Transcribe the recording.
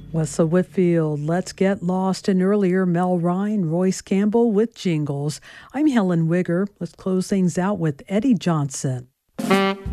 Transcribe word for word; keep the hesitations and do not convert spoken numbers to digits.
Wessa Whitfield, Let's Get Lost, and earlier Mel Ryan, Royce Campbell with Jingles. I'm Helen Wigger. Let's close things out with Eddie Johnson.